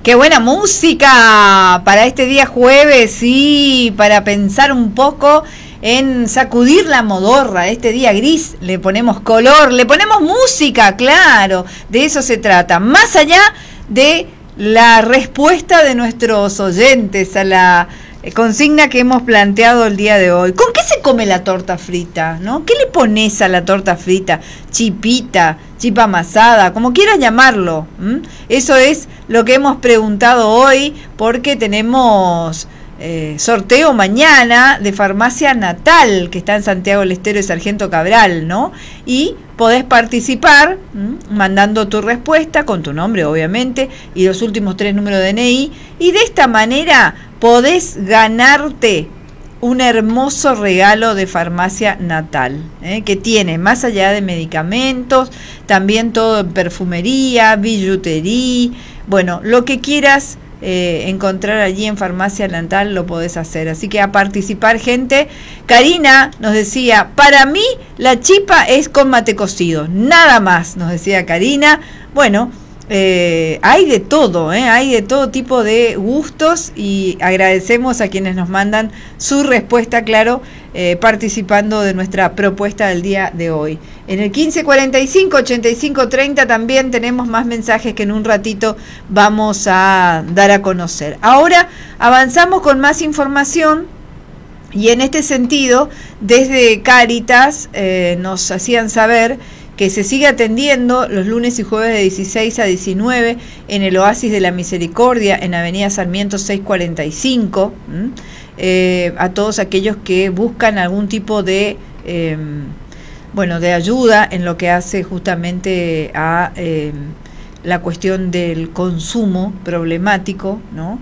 Qué buena música para este día jueves y para pensar un poco en sacudir la modorra. Este día gris le ponemos color, le ponemos música, claro, de eso se trata. Más allá de la respuesta de nuestros oyentes a la consigna que hemos planteado el día de hoy. ¿Con qué se come la torta frita? ¿No? ¿Qué le pones a la torta frita? Chipita, chipa amasada, como quieras llamarlo. Eso es lo que hemos preguntado hoy, porque tenemos sorteo mañana de Farmacia Natal, que está en Santiago del Estero y Sargento Cabral, ¿no? Y podés participar mandando tu respuesta con tu nombre, obviamente, y los últimos 3 números de DNI, y de esta manera podés ganarte un hermoso regalo de Farmacia Natal, que tiene, más allá de medicamentos, también todo en perfumería, billutería, bueno, lo que quieras encontrar allí en Farmacia Natal lo podés hacer. Así que a participar, gente. Karina nos decía, para mí la chipa es con mate cocido, nada más, nos decía Karina. Bueno, hay de todo, hay de todo tipo de gustos, y agradecemos a quienes nos mandan su respuesta, claro, participando de nuestra propuesta del día de hoy. En el 1545-8530 también tenemos más mensajes que en un ratito vamos a dar a conocer. Ahora avanzamos con más información, y en este sentido, desde Cáritas nos hacían saber que se sigue atendiendo los lunes y jueves de 16 a 19 en el Oasis de la Misericordia, en Avenida Sarmiento 645, a todos aquellos que buscan algún tipo de de ayuda en lo que hace justamente a la cuestión del consumo problemático, ¿no?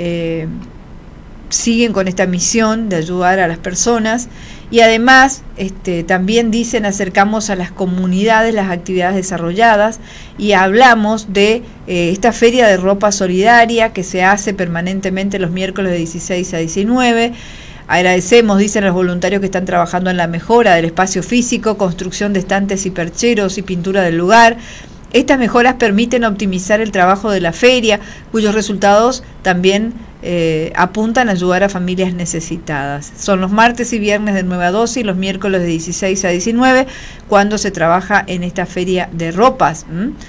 Siguen con esta misión de ayudar a las personas, y además también dicen, acercamos a las comunidades las actividades desarrolladas, y hablamos de esta feria de ropa solidaria que se hace permanentemente los miércoles de 16 a 19. Agradecemos, dicen los voluntarios, que están trabajando en la mejora del espacio físico, construcción de estantes y percheros y pintura del lugar. Estas mejoras permiten optimizar el trabajo de la feria, cuyos resultados también apuntan a ayudar a familias necesitadas. Son los martes y viernes de 9 a 12 y los miércoles de 16 a 19 cuando se trabaja en esta feria de ropas,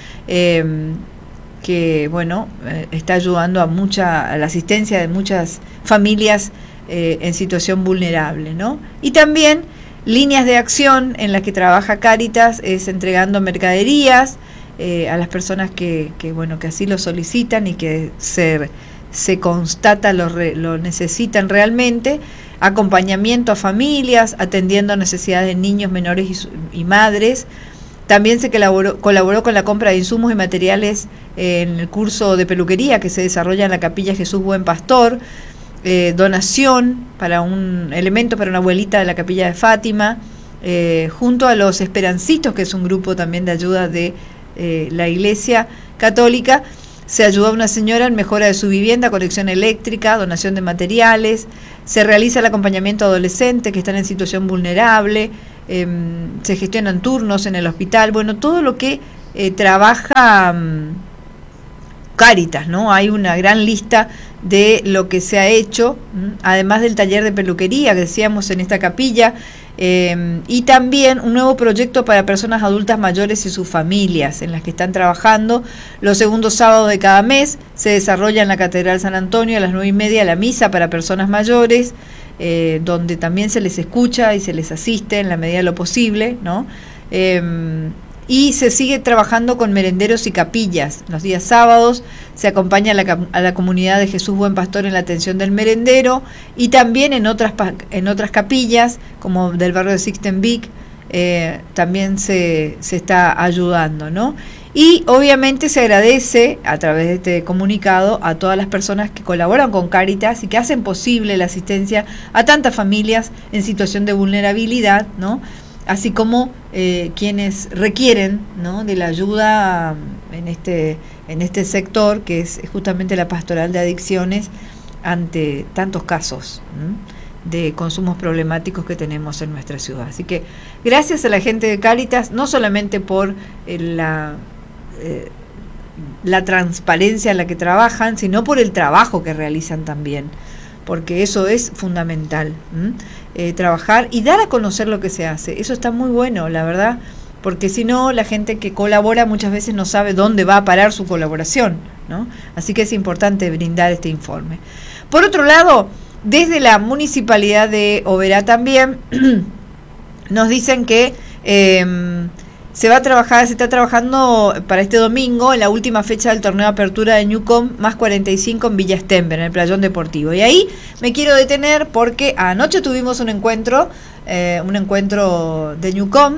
que está ayudando a la asistencia de muchas familias en situación vulnerable, ¿no? Y también líneas de acción en las que trabaja Cáritas es entregando mercaderías a las personas que así lo solicitan y que se constata lo necesitan realmente, acompañamiento a familias, atendiendo necesidades de niños, menores y madres. También se colaboró con la compra de insumos y materiales en el curso de peluquería que se desarrolla en la Capilla Jesús Buen Pastor, donación para un elemento para una abuelita de la Capilla de Fátima, junto a los Esperancitos, que es un grupo también de ayuda de la Iglesia Católica. Se ayudó a una señora en mejora de su vivienda, conexión eléctrica, donación de materiales. Se realiza el acompañamiento a adolescentes que están en situación vulnerable. Se gestionan turnos en el hospital. Bueno, todo lo que trabaja Cáritas, ¿no? Hay una gran lista de lo que se ha hecho, además del taller de peluquería que decíamos en esta capilla, y también un nuevo proyecto para personas adultas mayores y sus familias, en las que están trabajando. Los segundos sábados de cada mes se desarrolla en la Catedral San Antonio a las 9:30 la misa para personas mayores, donde también se les escucha y se les asiste en la medida de lo posible, ¿no? Y se sigue trabajando con merenderos y capillas. Los días sábados se acompaña a la comunidad de Jesús Buen Pastor en la atención del merendero, y también en otras capillas, como del barrio de Sixtenvic, también se está ayudando, ¿no? Y obviamente se agradece a través de este comunicado a todas las personas que colaboran con Cáritas y que hacen posible la asistencia a tantas familias en situación de vulnerabilidad, ¿no? Así como quienes requieren, ¿no?, de la ayuda en este sector, que es justamente la pastoral de adicciones, ante tantos casos de consumos problemáticos que tenemos en nuestra ciudad. Así que gracias a la gente de Cáritas, no solamente por la transparencia en la que trabajan, sino por el trabajo que realizan también, porque eso es fundamental, trabajar y dar a conocer lo que se hace. Eso está muy bueno, la verdad, porque si no, la gente que colabora muchas veces no sabe dónde va a parar su colaboración, ¿no? Así que es importante brindar este informe. Por otro lado, desde la Municipalidad de Oberá también nos dicen que se está trabajando para este domingo en la última fecha del torneo de apertura de Newcom más 45 en Villa Stenberg, en el playón deportivo. Y ahí me quiero detener porque anoche tuvimos un encuentro de Newcom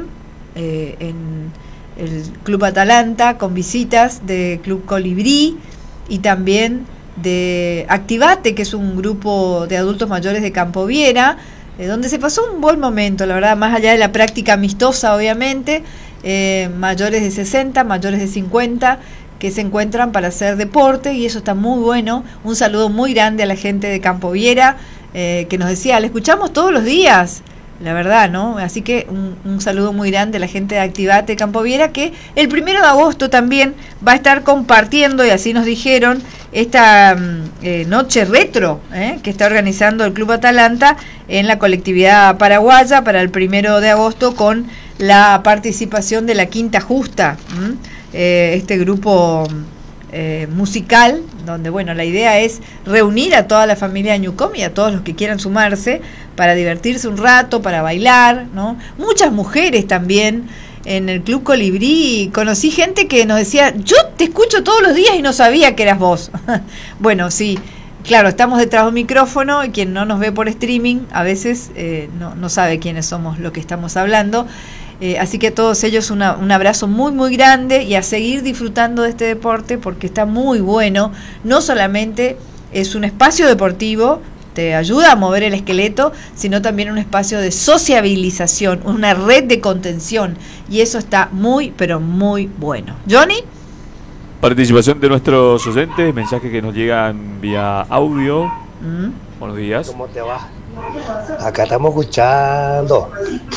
en el Club Atalanta, con visitas de Club Colibrí y también de Activate, que es un grupo de adultos mayores de Campo Viera, donde se pasó un buen momento, la verdad, más allá de la práctica amistosa, obviamente, mayores de 60, mayores de 50, que se encuentran para hacer deporte, y eso está muy bueno. Un saludo muy grande a la gente de Campo Viera, que nos decía, la escuchamos todos los días, la verdad, ¿no? Así que un saludo muy grande a la gente de Activate Campo Viera, que el 1 de agosto también va a estar compartiendo, y así nos dijeron, esta noche retro que está organizando el Club Atalanta en la colectividad paraguaya para el 1 de agosto, con la participación de la Quinta Justa, este grupo musical, donde bueno, la idea es reunir a toda la familia de Newcom y a todos los que quieran sumarse para divertirse un rato, para bailar, ¿no? Muchas mujeres también en el Club Colibrí. Conocí gente que nos decía, yo te escucho todos los días y no sabía que eras vos. Bueno, sí, claro, estamos detrás de un micrófono y quien no nos ve por streaming a veces no sabe quiénes somos lo que estamos hablando. Así que a todos ellos un abrazo muy muy grande, y a seguir disfrutando de este deporte, porque está muy bueno. No solamente es un espacio deportivo, te ayuda a mover el esqueleto, sino también un espacio de sociabilización, una red de contención, y eso está muy pero muy bueno. Johnny. Participación de nuestros oyentes, mensajes que nos llegan vía audio. Buenos días. ¿Cómo te va? Acá estamos escuchando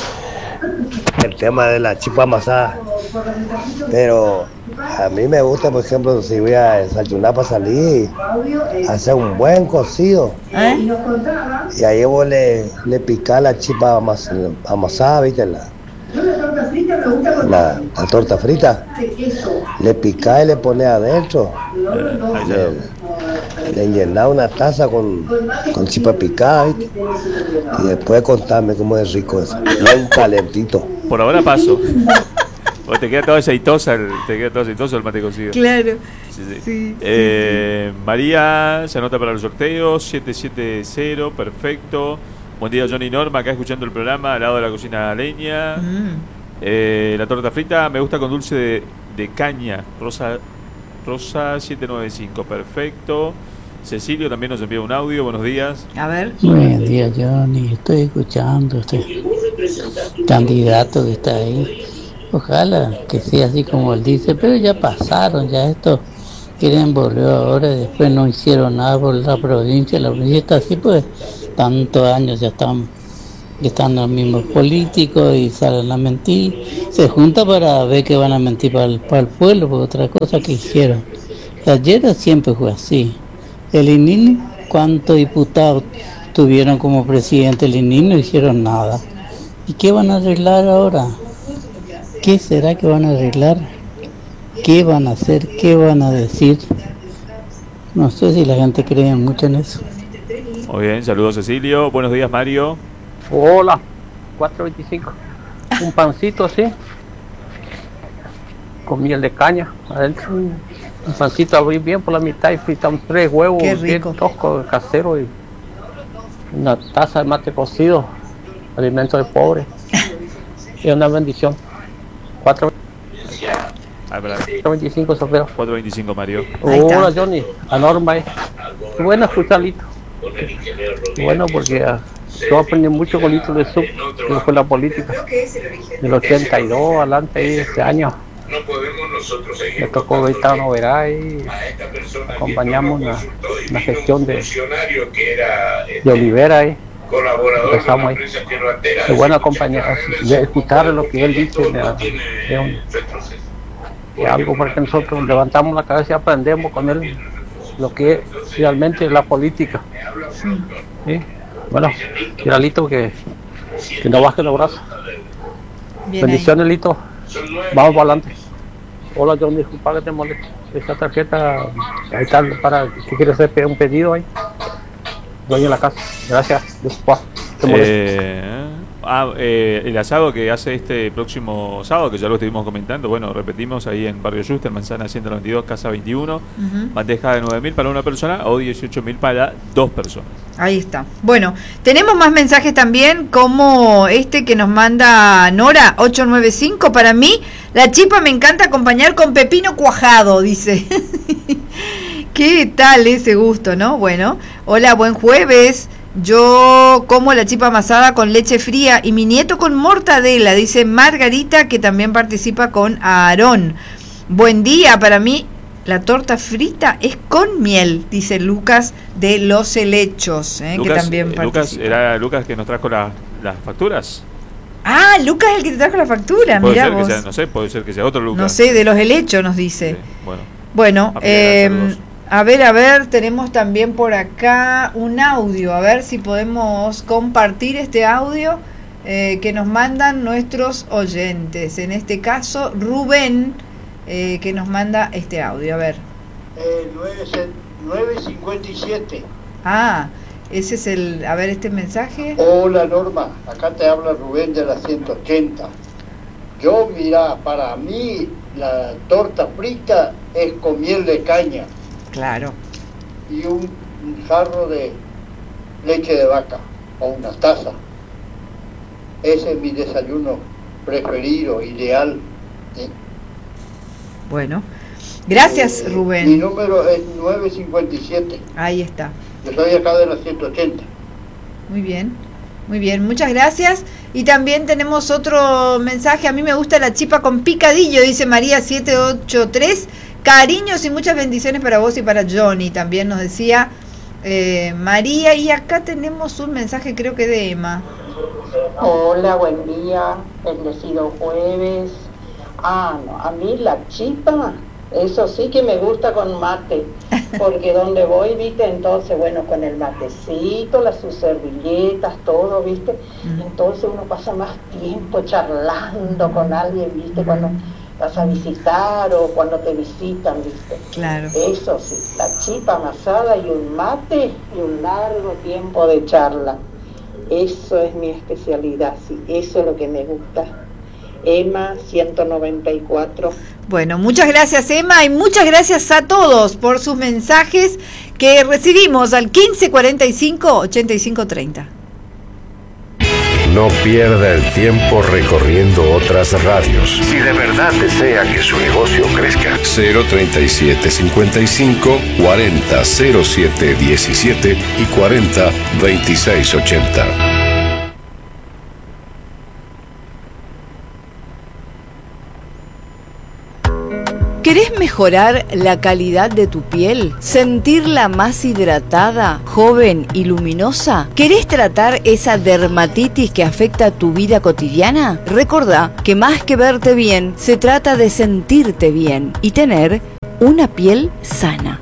el tema de la chipa amasada, pero a mí me gusta, por ejemplo, si voy a desayunar para salir, hacer un buen cocido, y ahí vos le picás la chipa amasada, ¿viste? La torta frita, le picás y le pones adentro, le llenás una taza con chipa picada, ¿viste? Y después contame cómo es rico eso, bien calentito. Por ahora paso. Te queda todo aceitoso el mate cocido. Claro. Sí. María se anota para los sorteos, 770, perfecto. Buen día, Johnny y Norma, acá escuchando el programa al lado de la cocina a leña. La torta frita me gusta con dulce de caña, Rosa 795, perfecto. Cecilio también nos envía un audio, buenos días. A ver. Buenos días, Johnny, estoy escuchando este candidato que está ahí. Ojalá que sea así como él dice, pero ya pasaron, ya esto quieren volver ahora, después no hicieron nada por la provincia está así, pues tantos años ya están los mismos políticos y salen a mentir, se juntan para ver que van a mentir para el pueblo, por otra cosa que hicieron. Ayer siempre fue así. El ININ, ¿cuántos diputados tuvieron como presidente el ININ? No hicieron nada. ¿Y qué van a arreglar ahora? ¿Qué será que van a arreglar? ¿Qué van a hacer? ¿Qué van a decir? No sé si la gente cree mucho en eso. Muy bien, saludos Cecilio. Buenos días, Mario. Hola, 4.25. Un pancito así, con miel de caña adentro. Un pancito abrí bien por la mitad y fritamos 3 huevos bien toscos, casero, y una taza de mate cocido, alimento de pobre. Es una bendición. 4.25 sopero. 4.25, Mario. Hola, Johnny. A Norma, bueno escucharlito. Bueno, porque yo aprendí mucho con Lito de Sub, que fue la política. Del 82 adelante, ahí, este año. Me tocó Gaetano Verá y acompañamos una gestión de Olivera ahí. Empezamos ahí. Es bueno acompañar, de escuchar lo que él dice. es algo porque nosotros levantamos la cabeza y aprendemos con él lo que es realmente la política. ¿Sí? Bueno, Lito, que no baje los brazos. Bien. Bendiciones, Lito. Vamos para adelante. Hola, John, disculpa que te moleste. Esta tarjeta, ahí está, para si quieres hacer un pedido ahí. Dueño de la casa. Gracias. Disculpa. El asado que hace este próximo sábado, que ya lo estuvimos comentando, bueno, repetimos ahí en Barrio Yuste, Manzana 192, Casa 21, bandeja de 9.000 para una persona o 18.000 para 2 personas. Ahí está. Bueno, tenemos más mensajes también, como este que nos manda Nora 895. Para mí, la chipa me encanta acompañar con pepino cuajado, dice. ¿Qué tal ese gusto, no? Bueno, hola, buen jueves. Yo como la chipa amasada con leche fría y mi nieto con mortadela, dice Margarita, que también participa con Aarón. Buen día, para mí la torta frita es con miel, dice Lucas de Los Helechos, Lucas, que también participa. ¿Era Lucas que nos trajo las facturas? Ah, Lucas es el que te trajo la factura, Puede mirá ser vos. que sea, no sé, puede ser que sea otro Lucas. No sé, de Los Helechos nos dice. Sí, bueno, a ver, tenemos también por acá un audio, a ver si podemos compartir este audio que nos mandan nuestros oyentes. En este caso, Rubén, que nos manda este audio, a ver. 957. Ah, ese es el, a ver este mensaje. Hola Norma, acá te habla Rubén de la 180. Yo, mira, para mí la torta frita es con miel de caña. Claro. Y un jarro de leche de vaca o una taza. Ese es mi desayuno preferido, ideal. ¿Sí? Bueno, gracias Rubén. Mi número es 957. Ahí está. Yo soy acá de la 180. Muy bien, muchas gracias. Y también tenemos otro mensaje. A mí me gusta la chipa con picadillo, dice María 783. Cariños y muchas bendiciones para vos y para Johnny, también nos decía María. Y acá tenemos un mensaje, creo que de Emma. Hola, buen día, bendecido jueves. No, a mí la chipa, eso sí que me gusta con mate, porque donde voy, viste, entonces, bueno, con el matecito, sus servilletas, todo, viste, entonces uno pasa más tiempo charlando con alguien, viste, cuando vas a visitar o cuando te visitan, viste. Claro. Eso sí, la chipa amasada y un mate y un largo tiempo de charla. Eso es mi especialidad, sí, eso es lo que me gusta. Emma 194. Bueno, muchas gracias Emma y muchas gracias a todos por sus mensajes que recibimos al 1545-8530. No pierda el tiempo recorriendo otras radios. Si de verdad desea que su negocio crezca. 037 55 40 07 17 y 40 26 80. ¿Querés mejorar la calidad de tu piel? ¿Sentirla más hidratada, joven y luminosa? ¿Querés tratar esa dermatitis que afecta tu vida cotidiana? Recordá que más que verte bien, se trata de sentirte bien y tener una piel sana.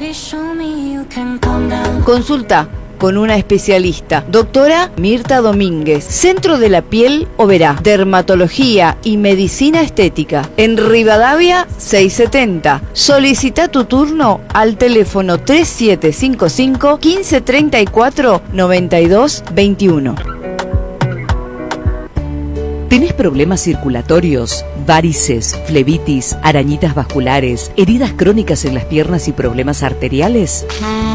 Consulta con una especialista, doctora Mirta Domínguez, Centro de la Piel Oberá, Dermatología y Medicina Estética, en Rivadavia 670. Solicita tu turno al teléfono 3755 1534 9221. ¿Tenés problemas circulatorios, varices, flebitis, arañitas vasculares, heridas crónicas en las piernas y problemas arteriales?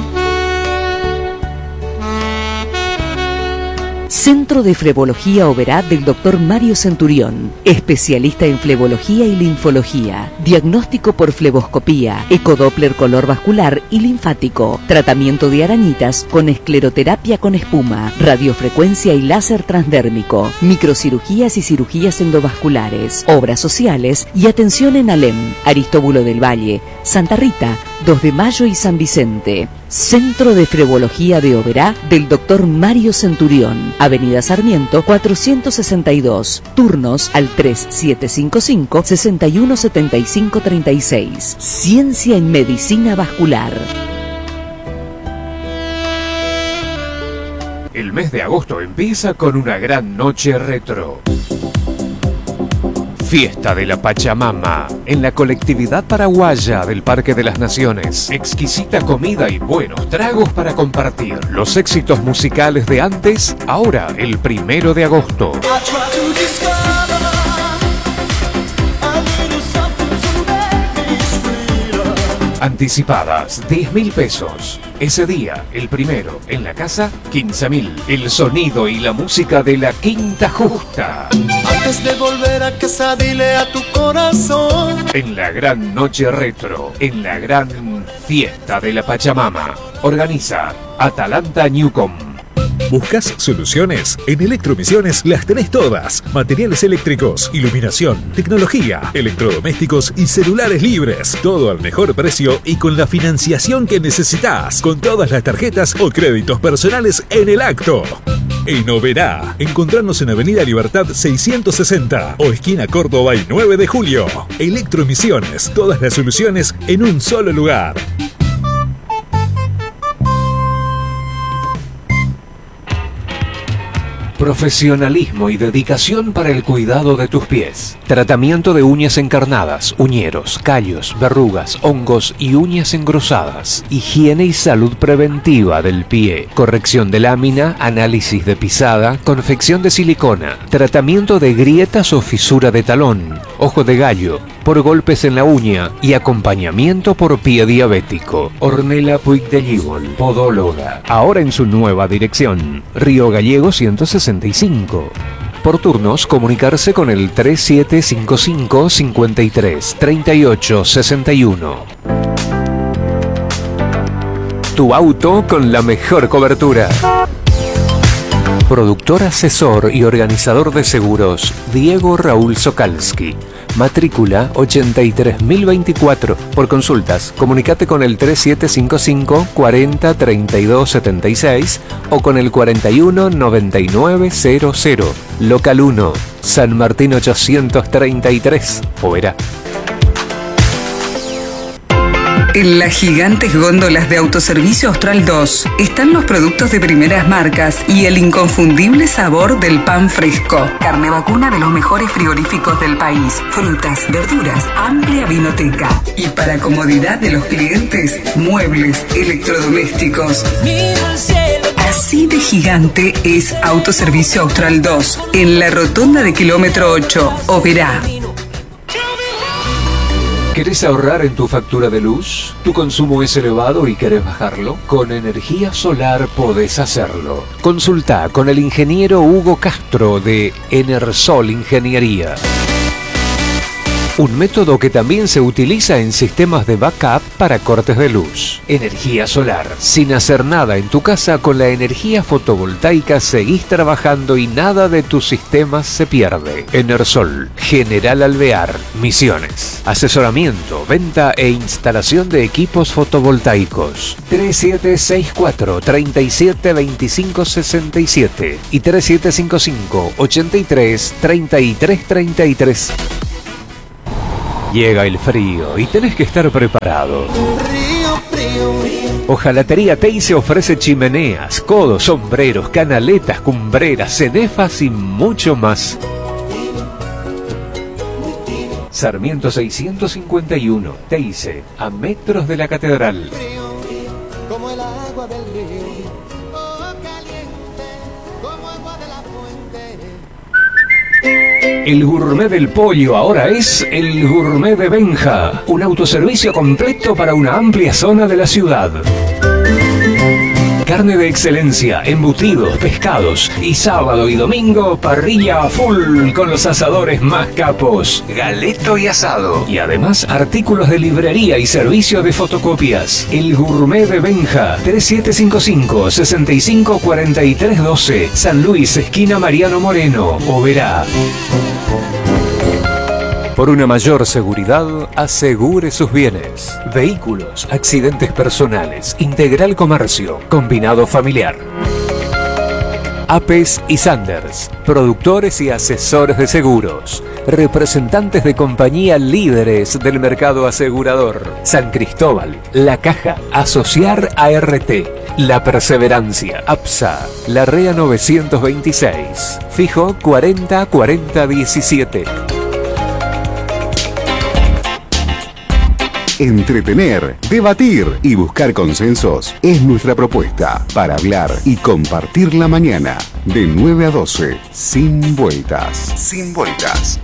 Centro de Flebología Oberá del Dr. Mario Centurión, especialista en flebología y linfología, diagnóstico por fleboscopía, ecodoppler color vascular y linfático, tratamiento de arañitas con escleroterapia con espuma, radiofrecuencia y láser transdérmico, microcirugías y cirugías endovasculares, obras sociales y atención en Alem, Aristóbulo del Valle, Santa Rita, 2 de Mayo y San Vicente. Centro de Frebología de Oberá del Dr. Mario Centurión. Avenida Sarmiento 462. Turnos al 3755-617536. Ciencia en Medicina Vascular. El mes de agosto empieza con una gran noche retro. Fiesta de la Pachamama, en la colectividad paraguaya del Parque de las Naciones. Exquisita comida y buenos tragos para compartir. Los éxitos musicales de antes, ahora el 1 de agosto. Anticipadas, 10.000 pesos. Ese día, el 1, en la casa, 15.000. El sonido y la música de la Quinta Justa. Antes de volver a casa, dile a tu corazón. En la gran noche retro, en la gran fiesta de la Pachamama. Organiza Atalanta Newcom. ¿Buscas soluciones? En Electromisiones las tenés todas. Materiales eléctricos, iluminación, tecnología, electrodomésticos y celulares libres. Todo al mejor precio y con la financiación que necesitas. Con todas las tarjetas o créditos personales en el acto. En Oberá, encontrarnos en Avenida Libertad 660 o esquina Córdoba y 9 de julio. Electromisiones, todas las soluciones en un solo lugar. Profesionalismo y dedicación para el cuidado de tus pies. Tratamiento de uñas encarnadas, uñeros, callos, verrugas, hongos y uñas engrosadas. Higiene y salud preventiva del pie. Corrección de lámina, análisis de pisada, confección de silicona. Tratamiento de grietas o fisura de talón, ojo de gallo, por golpes en la uña y acompañamiento por pie diabético. Ornella Puig de Gibol, podóloga. Ahora en su nueva dirección. Río Gallego 165. Por turnos, comunicarse con el 3755 53 38 61. Tu auto con la mejor cobertura. Productor, asesor y organizador de seguros, Diego Raúl Sokalski. Matrícula 83024. Por consultas, comunicate con el 3755 40 32 76 o con el 41 9900. Local 1, San Martín 833, Oberá. En las gigantes góndolas de Autoservicio Austral 2 están los productos de primeras marcas y el inconfundible sabor del pan fresco. Carne vacuna de los mejores frigoríficos del país. Frutas, verduras, amplia vinoteca. Y para comodidad de los clientes, muebles, electrodomésticos. Así de gigante es Autoservicio Austral 2, en la rotonda de kilómetro 8, Oberá. ¿Querés ahorrar en tu factura de luz? ¿Tu consumo es elevado y querés bajarlo? Con energía solar podés hacerlo. Consulta con el ingeniero Hugo Castro de Enersol Ingeniería. Un método que también se utiliza en sistemas de backup para cortes de luz. Energía solar. Sin hacer nada en tu casa, con la energía fotovoltaica seguís trabajando y nada de tus sistemas se pierde. Enersol, General Alvear, Misiones. Asesoramiento, venta e instalación de equipos fotovoltaicos. 3764 37 25 67 y 3755 83 33 33. Llega el frío y tenés que estar preparado. Hojalatería Teise ofrece chimeneas, codos, sombreros, canaletas, cumbreras, cenefas y mucho más. Sarmiento 651, Teise, a metros de la catedral. Como el agua del río, oh, caliente, como agua de la fuente. El gourmet del pollo ahora es el gourmet de Benja, un autoservicio completo para una amplia zona de la ciudad. Carne de excelencia, embutidos, pescados y sábado y domingo parrilla a full con los asadores más capos, galeto y asado. Y además artículos de librería y servicio de fotocopias. El gourmet de Benja, 3755 65 43 12, San Luis, esquina Mariano Moreno, Oberá. Por una mayor seguridad, asegure sus bienes. Vehículos, accidentes personales, Integral Comercio, Combinado Familiar. Apes y Sanders, productores y asesores de seguros, representantes de compañía líderes del mercado asegurador. San Cristóbal, La Caja, Asociar ART, La Perseverancia, APSA, Larrea 926, fijo 40 40 17. Entretener, debatir y buscar consensos es nuestra propuesta para hablar y compartir la mañana de 9 a 12, sin vueltas. Sin vueltas.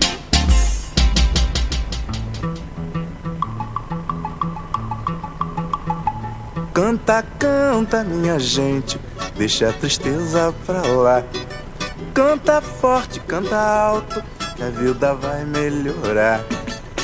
Canta, canta, minha gente, deixa a tristeza pra lá. Canta forte, canta alto, que a vida vai melhorar.